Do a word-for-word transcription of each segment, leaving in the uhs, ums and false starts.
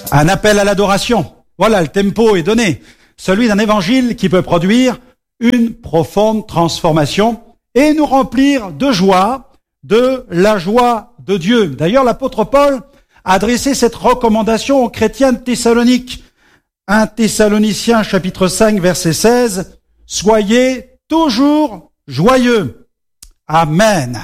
Un appel à l'adoration. Voilà, le tempo est donné. Celui d'un évangile qui peut produire une profonde transformation et nous remplir de joie, de la joie de Dieu. D'ailleurs, l'apôtre Paul a adressé cette recommandation aux chrétiens de Thessalonique. un Thessaloniciens chapitre cinq verset seize, « Soyez toujours joyeux. » Amen.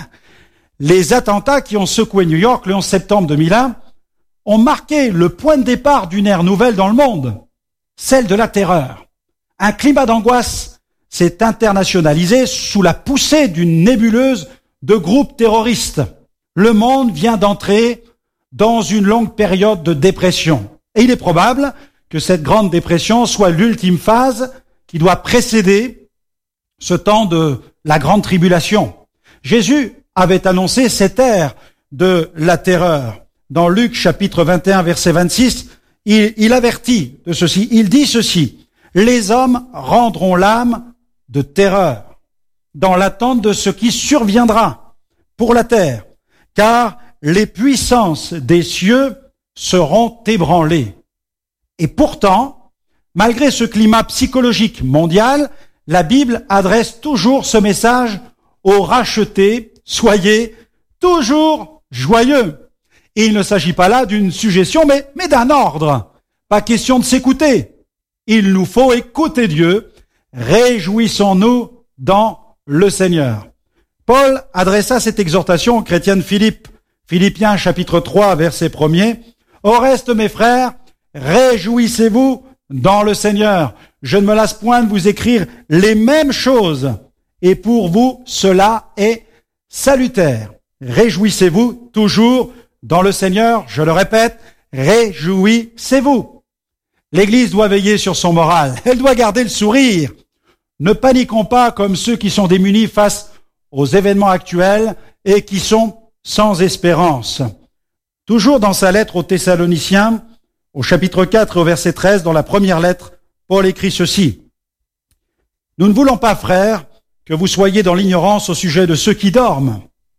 Les attentats qui ont secoué New York le onze septembre deux mille un ont marqué le point de départ d'une ère nouvelle dans le monde, celle de la terreur. Un climat d'angoisse s'est internationalisé sous la poussée d'une nébuleuse de groupes terroristes. Le monde vient d'entrer dans une longue période de dépression. Et il est probable que cette grande dépression soit l'ultime phase qui doit précéder ce temps de la grande tribulation. Jésus avait annoncé cette ère de la terreur. Dans Luc chapitre vingt et un verset vingt-six, il, il avertit de ceci, il dit ceci, « Les hommes rendront l'âme de terreur dans l'attente de ce qui surviendra pour la terre, car les puissances des cieux seront ébranlées. » Et pourtant, malgré ce climat psychologique mondial, la Bible adresse toujours ce message aux rachetés, soyez toujours joyeux. Et il ne s'agit pas là d'une suggestion, mais, mais d'un ordre. Pas question de s'écouter. Il nous faut écouter Dieu. Réjouissons-nous dans le Seigneur. Paul adressa cette exhortation aux chrétiens de Philippe. Philippiens chapitre trois, verset premier. « Au reste, mes frères, réjouissez-vous dans le Seigneur. Je ne me lasse point de vous écrire les mêmes choses. Et pour vous, cela est salutaire. Réjouissez-vous toujours dans le Seigneur. Je le répète, réjouissez-vous. » L'Église doit veiller sur son moral. Elle doit garder le sourire. Ne paniquons pas comme ceux qui sont démunis face aux événements actuels et qui sont sans espérance. Toujours dans sa lettre aux Thessaloniciens, au chapitre quatre, au verset treize, dans la première lettre, Paul écrit ceci. « Nous ne voulons pas, frères, que vous soyez dans l'ignorance au sujet de ceux qui dorment,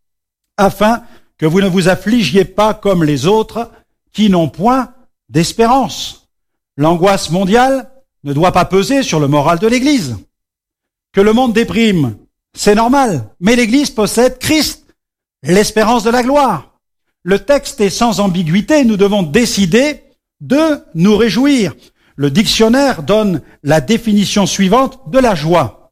afin que vous ne vous affligiez pas comme les autres qui n'ont point d'espérance. L'angoisse mondiale ne doit pas peser sur le moral de l'Église. Que le monde déprime, c'est normal, mais l'Église possède Christ, l'espérance de la gloire. Le texte est sans ambiguïté, nous devons décider de nous réjouir. Le dictionnaire donne la définition suivante de la joie.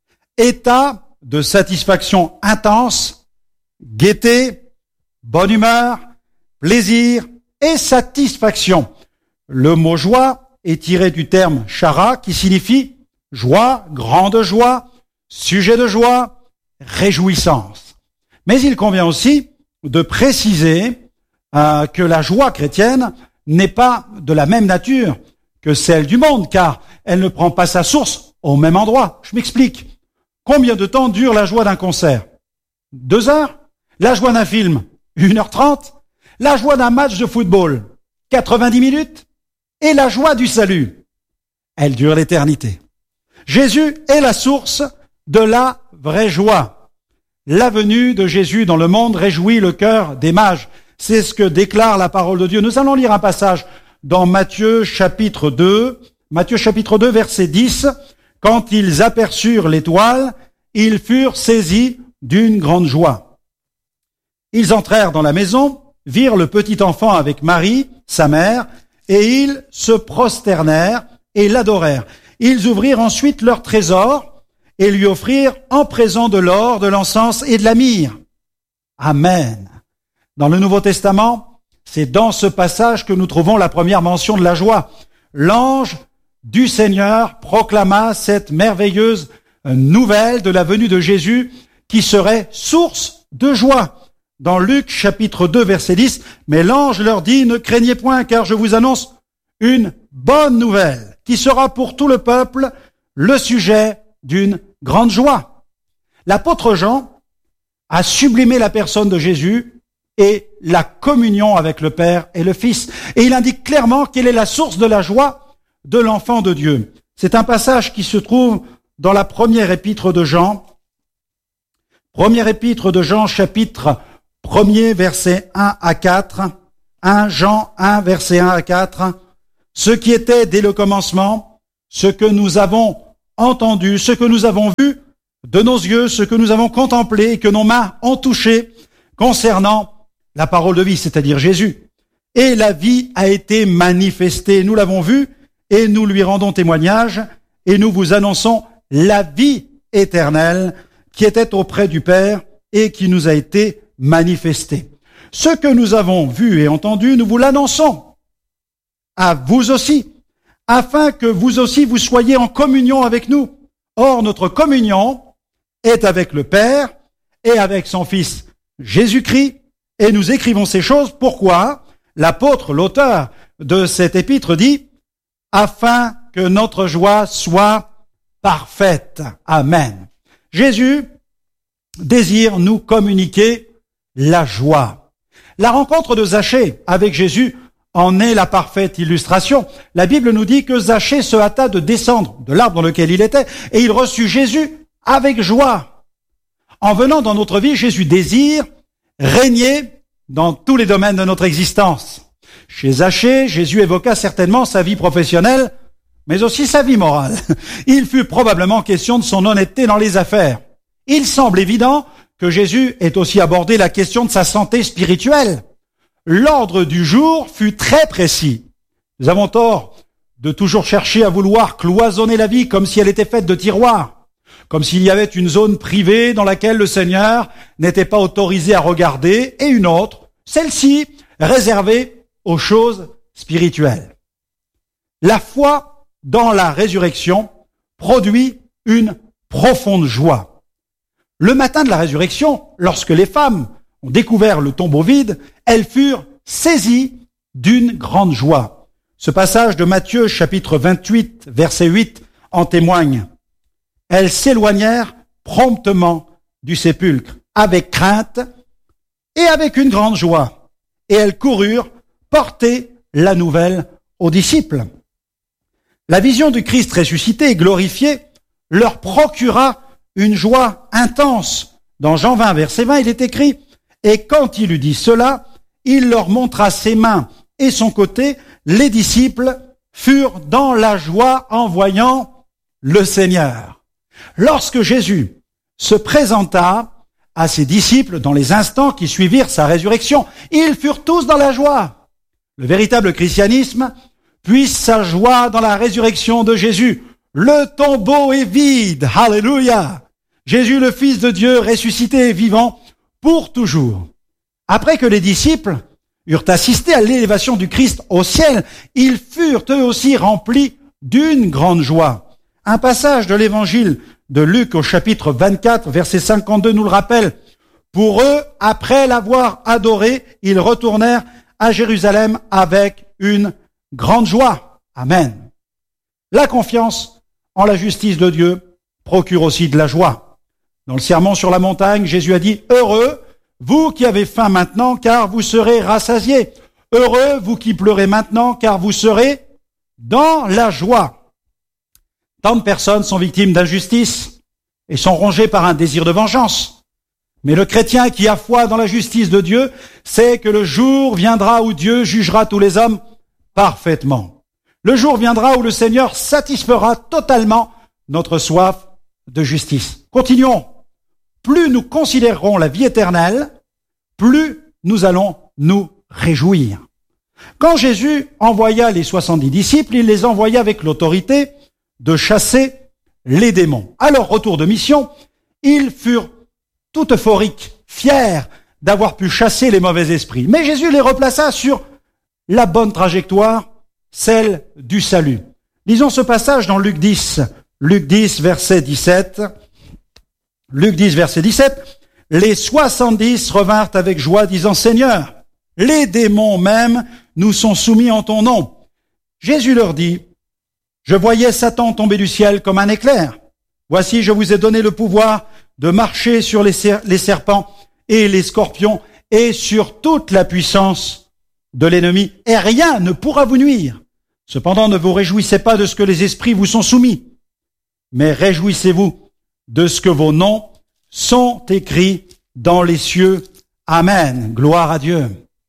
État de satisfaction intense, gaieté, bonne humeur, plaisir et satisfaction. Le mot joie est tiré du terme chara qui signifie joie, grande joie, sujet de joie, réjouissance. Mais il convient aussi de préciser euh, que la joie chrétienne n'est pas de la même nature que celle du monde, car elle ne prend pas sa source au même endroit. Je m'explique. Combien de temps dure la joie d'un concert? Deux heures? La joie d'un film? Une heure trente? La joie d'un match de football? Quatre-vingt-dix minutes? Et la joie du salut? Elle dure l'éternité. Jésus est la source de la vraie joie. La venue de Jésus dans le monde réjouit le cœur des mages. C'est ce que déclare la parole de Dieu. Nous allons lire un passage dans Matthieu chapitre deux, Matthieu chapitre deux, verset dix. « Quand ils aperçurent l'étoile, ils furent saisis d'une grande joie. Ils entrèrent dans la maison, virent le petit enfant avec Marie, sa mère, et ils se prosternèrent et l'adorèrent. Ils ouvrirent ensuite leur trésor et lui offrirent en présent de l'or, de l'encens et de la myrrhe. » Amen. Dans le Nouveau Testament, c'est dans ce passage que nous trouvons la première mention de la joie. L'ange du Seigneur proclama cette merveilleuse nouvelle de la venue de Jésus qui serait source de joie. Dans Luc chapitre deux verset dix, « Mais l'ange leur dit, ne craignez point, car je vous annonce une bonne nouvelle qui sera pour tout le peuple le sujet d'une grande joie. » L'apôtre Jean a sublimé la personne de Jésus et la communion avec le Père et le Fils. Et il indique clairement quelle est la source de la joie de l'enfant de Dieu. C'est un passage qui se trouve dans la première épître de Jean. Première épître de Jean, chapitre premier, versets un à quatre. un Jean un, verset un à quatre, « Ce qui était dès le commencement, ce que nous avons entendu, ce que nous avons vu de nos yeux, ce que nous avons contemplé et que nos mains ont touché concernant la parole de vie, c'est-à-dire Jésus. Et la vie a été manifestée, nous l'avons vue et nous lui rendons témoignage et nous vous annonçons la vie éternelle qui était auprès du Père et qui nous a été manifestée. Ce que nous avons vu et entendu, nous vous l'annonçons à vous aussi, afin que vous aussi vous soyez en communion avec nous. Or, notre communion est avec le Père et avec son Fils Jésus-Christ, et nous écrivons ces choses. Pourquoi ? L'apôtre, l'auteur de cet épître dit « afin que notre joie soit parfaite. » Amen. Jésus désire nous communiquer la joie. La rencontre de Zachée avec Jésus en est la parfaite illustration. La Bible nous dit que Zachée se hâta de descendre de l'arbre dans lequel il était et il reçut Jésus avec joie. En venant dans notre vie, Jésus désire régner dans tous les domaines de notre existence. Chez Zachée, Jésus évoqua certainement sa vie professionnelle, mais aussi sa vie morale. Il fut probablement question de son honnêteté dans les affaires. Il semble évident que Jésus ait aussi abordé la question de sa santé spirituelle. L'ordre du jour fut très précis. Nous avons tort de toujours chercher à vouloir cloisonner la vie comme si elle était faite de tiroirs, comme s'il y avait une zone privée dans laquelle le Seigneur n'était pas autorisé à regarder et une autre, celle-ci, réservée aux choses spirituelles. La foi dans la résurrection produit une profonde joie. Le matin de la résurrection, lorsque les femmes ont découvert le tombeau vide, elles furent saisies d'une grande joie. Ce passage de Matthieu, chapitre vingt-huit, verset huit, en témoigne. Elles s'éloignèrent promptement du sépulcre, avec crainte et avec une grande joie. Et elles coururent porter la nouvelle aux disciples. La vision du Christ ressuscité et glorifié leur procura une joie intense. Dans Jean vingt, verset vingt, il est écrit « Et quand il eut dit cela, il leur montra ses mains et son côté. Les disciples furent dans la joie en voyant le Seigneur. » Lorsque Jésus se présenta à ses disciples dans les instants qui suivirent sa résurrection, ils furent tous dans la joie. Le véritable christianisme puise sa joie dans la résurrection de Jésus. Le tombeau est vide. Alléluia. Jésus, le Fils de Dieu, ressuscité et vivant pour toujours. Après que les disciples eurent assisté à l'élévation du Christ au ciel, ils furent eux aussi remplis d'une grande joie. Un passage de l'évangile de Luc au chapitre vingt-quatre, verset cinquante-deux nous le rappelle. Pour eux, après l'avoir adoré, ils retournèrent à Jérusalem avec une grande joie. Amen. La confiance en la justice de Dieu procure aussi de la joie. Dans le sermon sur la montagne, Jésus a dit « Heureux, vous qui avez faim maintenant, car vous serez rassasiés. Heureux, vous qui pleurez maintenant, car vous serez dans la joie. » Tant de personnes sont victimes d'injustice et sont rongées par un désir de vengeance. Mais le chrétien qui a foi dans la justice de Dieu sait que le jour viendra où Dieu jugera tous les hommes parfaitement. Le jour viendra où le Seigneur satisfera totalement notre soif de justice. Continuons. Plus nous considérerons la vie éternelle, plus nous allons nous réjouir. Quand Jésus envoya les soixante-dix disciples, il les envoya avec l'autorité de chasser les démons. À leur retour de mission, ils furent tout euphoriques, fiers d'avoir pu chasser les mauvais esprits. Mais Jésus les replaça sur la bonne trajectoire, celle du salut. Lisons ce passage dans Luc dix. Luc dix, verset dix-sept. Luc dix, verset dix-sept. Les soixante-dix revinrent avec joie, disant « Seigneur, les démons même nous sont soumis en ton nom. » Jésus leur dit « Je voyais Satan tomber du ciel comme un éclair. Voici, je vous ai donné le pouvoir de marcher sur les, ser- les serpents et les scorpions et sur toute la puissance de l'ennemi, et rien ne pourra vous nuire. Cependant, ne vous réjouissez pas de ce que les esprits vous sont soumis, mais réjouissez-vous de ce que vos noms sont écrits dans les cieux. Amen. Gloire à Dieu.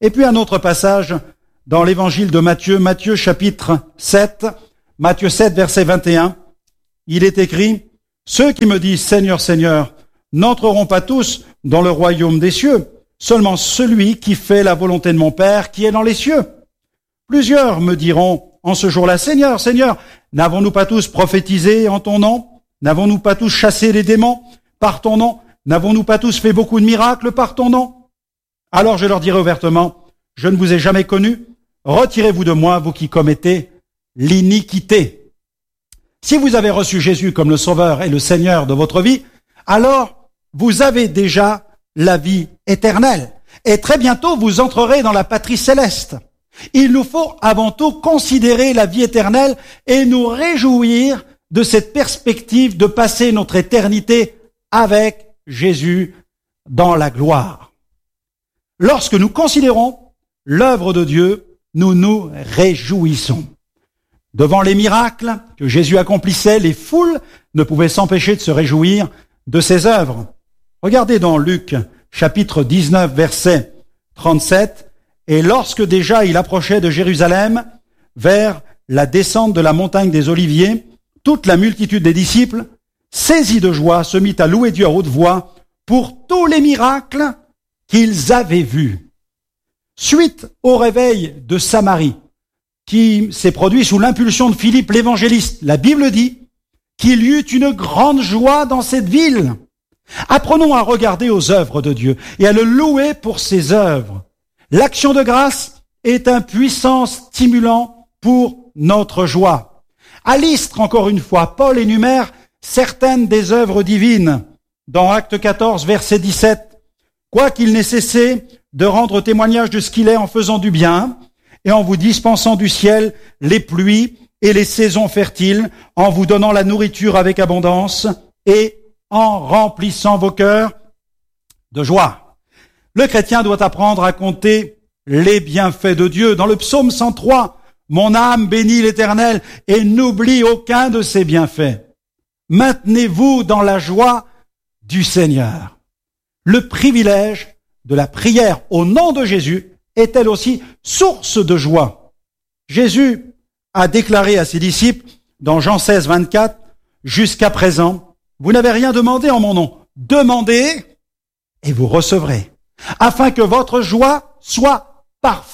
Et puis un autre passage dans l'évangile de Matthieu, Matthieu chapitre sept, Matthieu sept, verset vingt et un, il est écrit « Ceux qui me disent Seigneur, Seigneur, n'entreront pas tous dans le royaume des cieux, seulement celui qui fait la volonté de mon Père qui est dans les cieux. Plusieurs me diront en ce jour-là, Seigneur, Seigneur, n'avons-nous pas tous prophétisé en ton nom? N'avons-nous pas tous chassé les démons par ton nom? N'avons-nous pas tous fait beaucoup de miracles par ton nom? Alors je leur dirai ouvertement, je ne vous ai jamais connu, retirez-vous de moi, vous qui commettez l'iniquité. Si vous avez reçu Jésus comme le Sauveur et le Seigneur de votre vie, alors vous avez déjà la vie éternelle. Et très bientôt, vous entrerez dans la patrie céleste. Il nous faut avant tout considérer la vie éternelle et nous réjouir de cette perspective de passer notre éternité avec Jésus dans la gloire. Lorsque nous considérons l'œuvre de Dieu, nous nous réjouissons. Devant les miracles que Jésus accomplissait, les foules ne pouvaient s'empêcher de se réjouir de ses œuvres. Regardez dans Luc, chapitre dix-neuf, verset trente-sept, « Et lorsque déjà il approchait de Jérusalem, vers la descente de la montagne des Oliviers, toute la multitude des disciples, saisis de joie, se mit à louer Dieu à haute voix pour tous les miracles qu'ils avaient vus. » Suite au réveil de Samarie, qui s'est produit sous l'impulsion de Philippe l'évangéliste, la Bible dit qu'il y eut une grande joie dans cette ville. Apprenons à regarder aux œuvres de Dieu et à le louer pour ses œuvres. L'action de grâce est un puissant stimulant pour notre joie. À l'Istre, encore une fois, Paul énumère certaines des œuvres divines. Dans Actes quatorze, verset dix-sept, « Quoiqu'il n'ait cessé de rendre témoignage de ce qu'il est en faisant du bien, et en vous dispensant du ciel les pluies et les saisons fertiles, en vous donnant la nourriture avec abondance, et en remplissant vos cœurs de joie. » Le chrétien doit apprendre à compter les bienfaits de Dieu. Dans le psaume cent trois, « Mon âme bénit l'Éternel et n'oublie aucun de ses bienfaits. » Maintenez-vous dans la joie du Seigneur. Le privilège de la prière au nom de Jésus est elle aussi source de joie. Jésus a déclaré à ses disciples dans Jean seize, vingt-quatre, « Jusqu'à présent, vous n'avez rien demandé en mon nom. Demandez et vous recevrez, afin que votre joie soit parfaite. »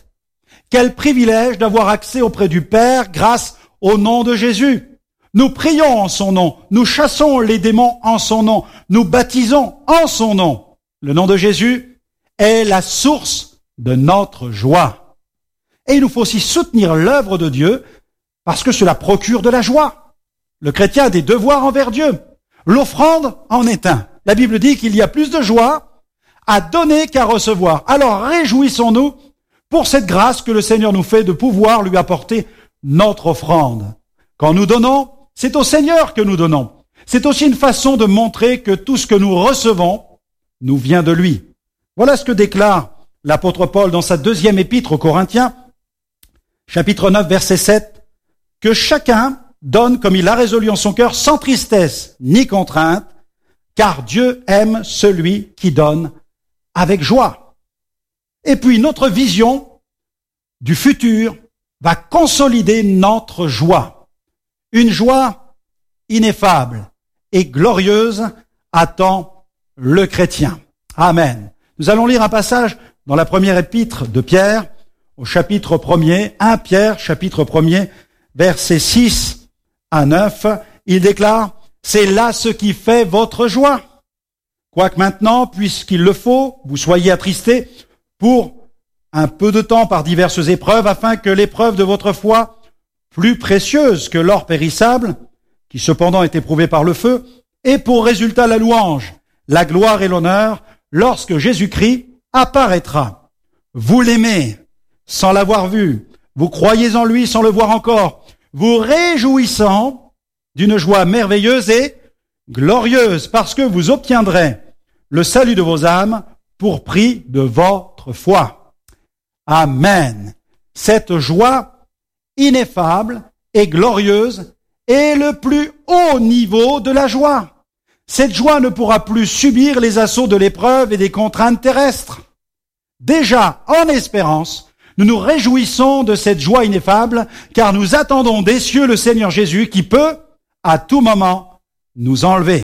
Quel privilège d'avoir accès auprès du Père grâce au nom de Jésus. Nous prions en son nom, nous chassons les démons en son nom, nous baptisons en son nom. Le nom de Jésus est la source de notre joie. Et il nous faut aussi soutenir l'œuvre de Dieu parce que cela procure de la joie. Le chrétien a des devoirs envers Dieu. L'offrande en est un. La Bible dit qu'il y a plus de joie à donner qu'à recevoir. Alors réjouissons-nous pour cette grâce que le Seigneur nous fait de pouvoir lui apporter notre offrande. Quand nous donnons, c'est au Seigneur que nous donnons. C'est aussi une façon de montrer que tout ce que nous recevons nous vient de lui. Voilà ce que déclare l'apôtre Paul dans sa deuxième épître aux Corinthiens, chapitre neuf, verset sept, « Que chacun donne comme il a résolu en son cœur, sans tristesse ni contrainte, car Dieu aime celui qui donne avec joie. » Et puis notre vision du futur va consolider notre joie. Une joie ineffable et glorieuse attend le chrétien. Amen. Nous allons lire un passage dans la première épître de Pierre, au chapitre premier, premier Pierre, chapitre premier, versets six à neuf. Il déclare, « C'est là ce qui fait votre joie. Quoique maintenant, puisqu'il le faut, vous soyez attristés pour un peu de temps par diverses épreuves, afin que l'épreuve de votre foi, plus précieuse que l'or périssable, qui cependant est éprouvé par le feu, ait pour résultat la louange, la gloire et l'honneur, lorsque Jésus-Christ apparaîtra. Vous l'aimez sans l'avoir vu, vous croyez en lui sans le voir encore, vous réjouissant d'une joie merveilleuse et glorieuse, parce que vous obtiendrez le salut de vos âmes pour prix de votre foi. Amen. Cette joie ineffable et glorieuse est le plus haut niveau de la joie. Cette joie ne pourra plus subir les assauts de l'épreuve et des contraintes terrestres. déjà en espérance, nous nous réjouissons de cette joie ineffable, car nous attendons des cieux le Seigneur Jésus qui peut, à tout moment, nous enlever.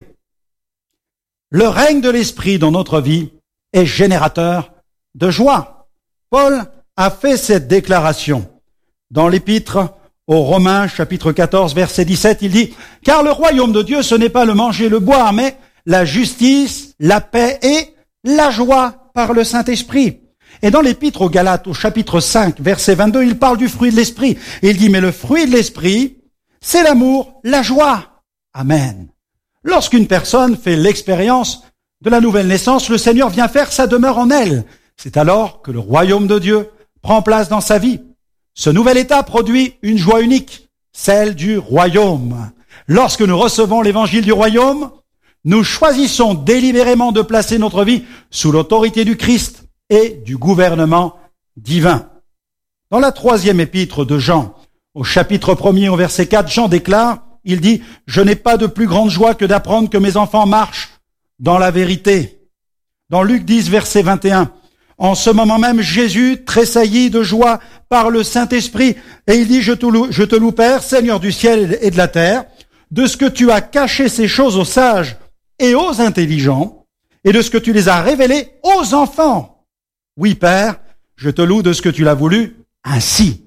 Le règne de l'Esprit dans notre vie est générateur de joie. Paul a fait cette déclaration dans l'épître aux Romains, chapitre quatorze, verset dix-sept, il dit « Car le royaume de Dieu, ce n'est pas le manger, le boire, mais la justice, la paix et la joie par le Saint-Esprit. » Et dans l'épître aux Galates, au chapitre cinq, verset vingt-deux, il parle du fruit de l'Esprit. Et il dit « Mais le fruit de l'Esprit, c'est l'amour, la joie. » Amen. Lorsqu'une personne fait l'expérience de la nouvelle naissance, le Seigneur vient faire sa demeure en elle. C'est alors que le royaume de Dieu prend place dans sa vie. Ce nouvel état produit une joie unique, celle du royaume. Lorsque nous recevons l'évangile du royaume, nous choisissons délibérément de placer notre vie sous l'autorité du Christ et du gouvernement divin. Dans la troisième épître de Jean, au chapitre premier, au verset quatre, Jean déclare, il dit « Je n'ai pas de plus grande joie que d'apprendre que mes enfants marchent dans la vérité. » Dans Luc dix, verset vingt et un, en ce moment même, Jésus tressaillit de joie par le Saint-Esprit, et il dit, je te loue, je te loue, Père, Seigneur du ciel et de la terre, de ce que tu as caché ces choses aux sages et aux intelligents, et de ce que tu les as révélées aux enfants. Oui, Père, je te loue de ce que tu l'as voulu ainsi.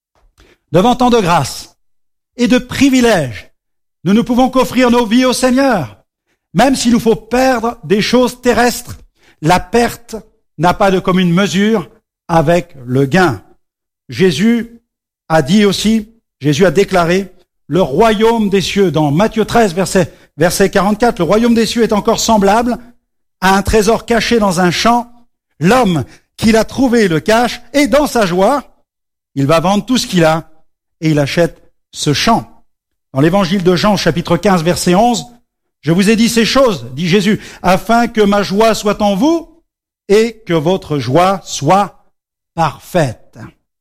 Devant tant de grâce et de privilèges, nous ne pouvons qu'offrir nos vies au Seigneur. Même s'il nous faut perdre des choses terrestres, la perte n'a pas de commune mesure avec le gain. Jésus a dit aussi, Jésus a déclaré, le royaume des cieux, dans Matthieu treize, verset, verset quarante-quatre, le royaume des cieux est encore semblable à un trésor caché dans un champ. L'homme qui l'a trouvé le cache, et dans sa joie, il va vendre tout ce qu'il a et il achète ce champ. Dans l'évangile de Jean, chapitre quinze, verset onze, je vous ai dit ces choses, dit Jésus, afin que ma joie soit en vous et que votre joie soit parfaite.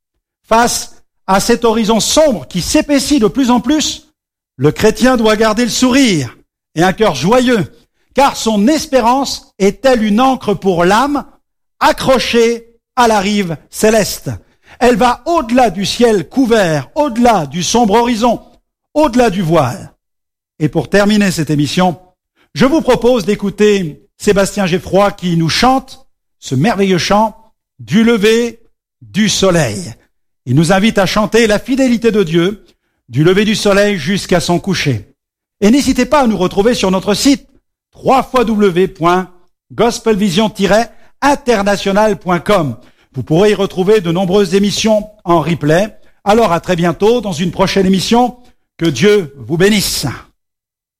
Face à cet horizon sombre qui s'épaissit de plus en plus, le chrétien doit garder le sourire et un cœur joyeux, car son espérance est telle une ancre pour l'âme accrochée à la rive céleste. Elle va au-delà du ciel couvert, au-delà du sombre horizon, au-delà du voile. Et pour terminer cette émission, je vous propose d'écouter Sébastien Geffroy qui nous chante ce merveilleux chant du lever du soleil. Il nous invite à chanter la fidélité de Dieu du lever du soleil jusqu'à son coucher. Et n'hésitez pas à nous retrouver sur notre site w w w point gospel vision tiret international point com. Vous pourrez y retrouver de nombreuses émissions en replay. Alors à très bientôt dans une prochaine émission. Que Dieu vous bénisse.